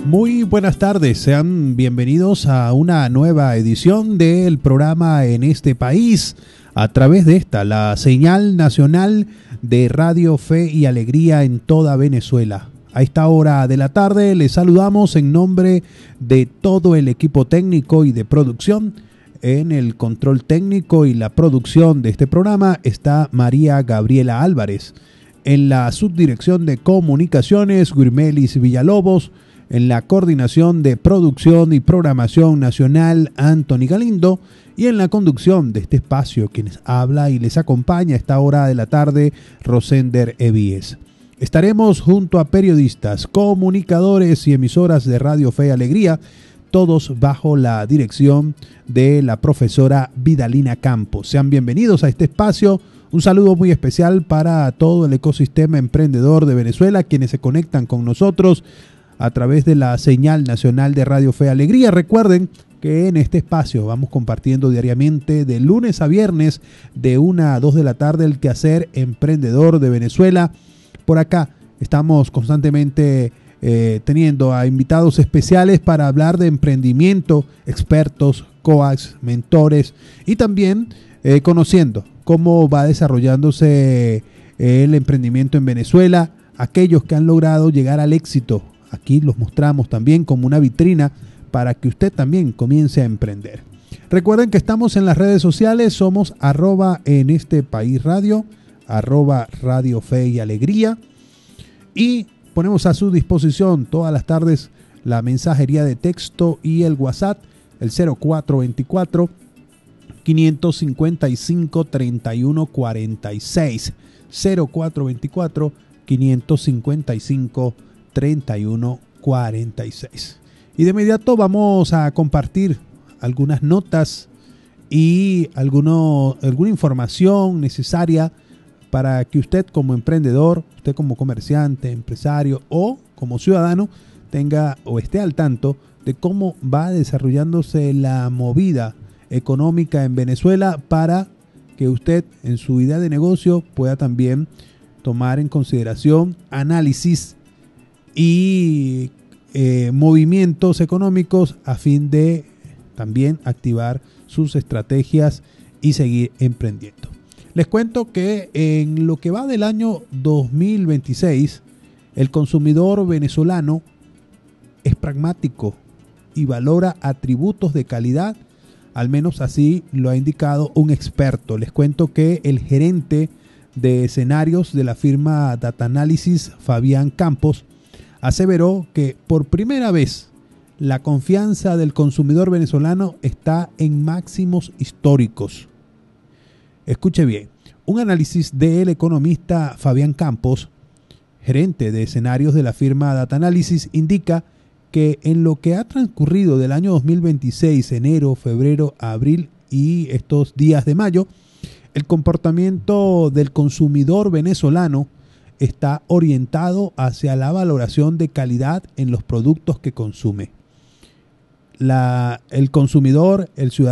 Muy buenas tardes, sean bienvenidos a una nueva edición del programa En este País, a través de esta, la señal nacional de Radio Fe y Alegría en toda Venezuela. A esta hora de la tarde les saludamos en nombre de todo el equipo técnico y de producción. En el control técnico y la producción de este programa está María Gabriela Álvarez. En la subdirección de comunicaciones, Guirmelis Villalobos. En la coordinación de producción y programación nacional, Anthony Galindo. Y en la conducción de este espacio, quienes habla y les acompaña a esta hora de la tarde, Rosender Evíes. Estaremos junto a periodistas, comunicadores y emisoras de Radio Fe y Alegría, todos bajo la dirección de la profesora Vidalina Campos. Sean bienvenidos a este espacio. Un saludo muy especial para todo el ecosistema emprendedor de Venezuela, quienes se conectan con nosotros a través de la señal nacional de Radio Fe y Alegría. Recuerden que en este espacio vamos compartiendo diariamente de lunes a viernes de 1 a 2 de la tarde el quehacer emprendedor de Venezuela. Por acá estamos constantemente teniendo a invitados especiales para hablar de emprendimiento, expertos, coaches, mentores y también conociendo cómo va desarrollándose el emprendimiento en Venezuela, aquellos que han logrado llegar al éxito. Aquí los mostramos también como una vitrina para que usted también comience a emprender. Recuerden que estamos en las redes sociales, somos @en este país radio, @Radio Fe y Alegría, y ponemos a su disposición todas las tardes la mensajería de texto y el WhatsApp, el 0424 555 3146, 0424 555 3146. Y de inmediato vamos a compartir algunas notas y alguna información necesaria para que usted como emprendedor, usted como comerciante, empresario o como ciudadano tenga o esté al tanto de cómo va desarrollándose la movida económica en Venezuela, para que usted en su idea de negocio pueda también tomar en consideración análisis y movimientos económicos a fin de también activar sus estrategias y seguir emprendiendo. Les cuento que en lo que va del año 2026, el consumidor venezolano es pragmático y valora atributos de calidad, al menos así lo ha indicado un experto. Les cuento que el gerente de escenarios de la firma Data Analysis, Fabián Campos, aseveró que por primera vez la confianza del consumidor venezolano está en máximos históricos. Escuche bien, un análisis del economista Fabián Campos, gerente de escenarios de la firma Data Analysis, indica que en lo que ha transcurrido del año 2026, enero, febrero, abril y estos días de mayo, el comportamiento del consumidor venezolano está orientado hacia la valoración de calidad en los productos que consume. El consumidor, el ciudadano,